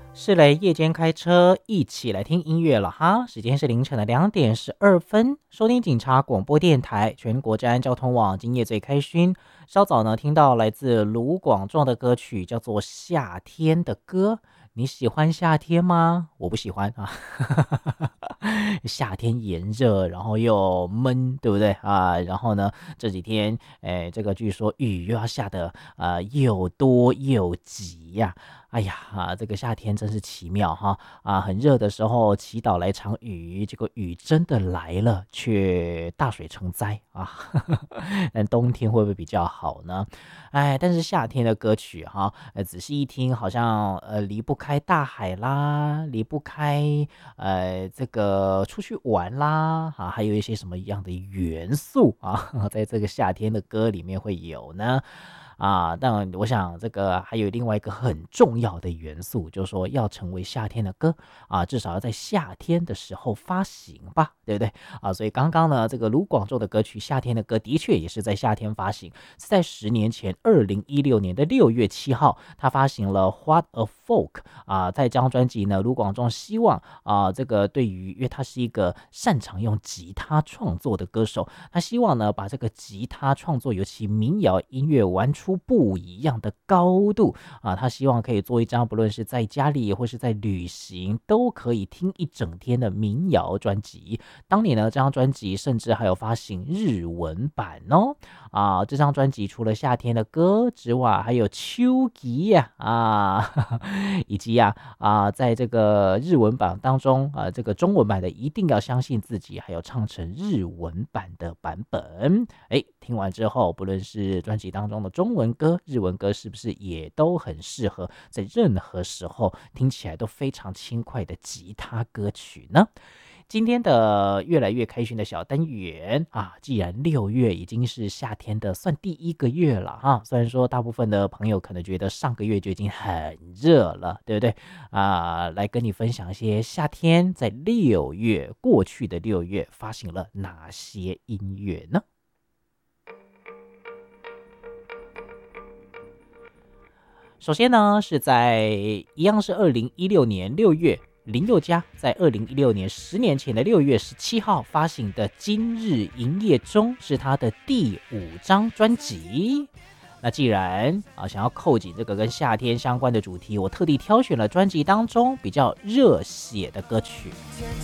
是嘞，夜间开车一起来听音乐了哈。时间是凌晨的2点12分，收听警察广播电台全国治安交通网，今夜最开心。稍早呢，听到来自卢广仲的歌曲，叫做《夏天的歌》。你喜欢夏天吗？我不喜欢啊。夏天炎热，然后又闷，对不对啊？然后呢，这几天，这个据说雨又要下的又多又急呀、哎呀这个夏天真是奇妙哈很热的时候祈祷来场雨，结果雨真的来了，却大水成灾啊。但冬天会不会比较好呢？但是夏天的歌曲哈，仔细一听，好像离不开大海啦，离不开这个出去玩啦，还有一些什么样的元素啊，在这个夏天的歌里面会有呢？但我想这个还有另外一个很重要的元素，就是说要成为夏天的歌至少要在夏天的时候发行吧，对不对所以刚刚呢，这个卢广仲的歌曲《夏天的歌》的确也是在夏天发行，是在10年前2016年的6月7号，他发行了《What a Folk》在这张专辑呢，卢广仲希望这个对于，因为他是一个擅长用吉他创作的歌手，他希望呢把这个吉他创作，尤其民谣音乐玩出不一样的高度他希望可以做一张不论是在家里或是在旅行都可以听一整天的民谣专辑。当年呢，这张专辑甚至还有发行日文版哦。这张专辑除了夏天的歌之外，还有秋吉以及在这个日文版当中这个中文版的一定要相信自己，还有唱成日文版的版本。听完之后，不论是专辑当中的中文歌、日文歌，是不是也都很适合在任何时候听起来都非常轻快的吉他歌曲呢？今天的越来越开心的小单元既然6月已经是夏天的算第一个月了虽然说大部分的朋友可能觉得上个月就已经很热了，对不对来跟你分享一些夏天在过去的六月发行了哪些音乐呢？首先呢，是一样是2016年6月，林宥嘉在2016年10年前的6月17号发行的《今日营业中》是他的第5张专辑。那既然想要扣紧这个跟夏天相关的主题，我特地挑选了专辑当中比较热血的歌曲。